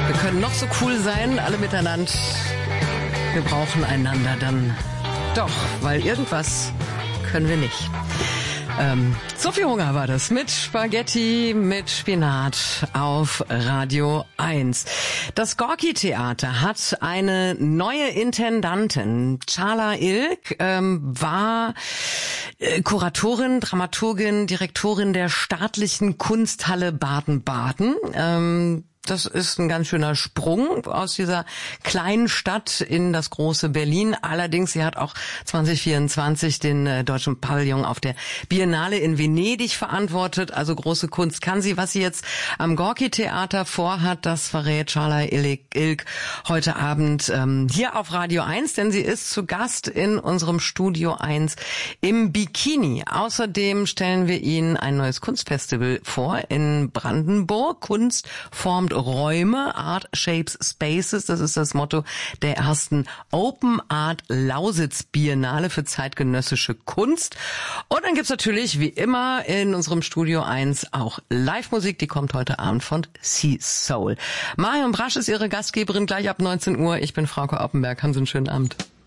Wir können noch so cool sein, alle miteinander. Wir brauchen einander dann doch, weil irgendwas können wir nicht. So viel Hunger war das mit Spaghetti, mit Spinat auf Radio 1. Das Gorki-Theater hat eine neue Intendantin. Çağla İlk war Kuratorin, Dramaturgin, Direktorin der Staatlichen Kunsthalle Baden-Baden. Das ist ein ganz schöner Sprung aus dieser kleinen Stadt in das große Berlin. Allerdings, sie hat auch 2024 den deutschen Pavillon auf der Biennale in Venedig verantwortet. Also große Kunst kann sie. Was sie jetzt am Gorki-Theater vorhat, das verrät Çağla İlk heute Abend hier auf Radio 1, denn sie ist zu Gast in unserem Studio 1 im Bikini. Außerdem stellen wir Ihnen ein neues Kunstfestival vor in Brandenburg. Kunst formt Räume, Art Shapes Spaces, das ist das Motto der ersten Open Art Lausitz Biennale für zeitgenössische Kunst. Und dann gibt's natürlich wie immer in unserem Studio 1 auch Live-Musik, die kommt heute Abend von Sea Soul. Marion Brasch ist ihre Gastgeberin, gleich ab 19 Uhr. Ich bin Frauke Oppenberg. Haben Sie einen schönen Abend.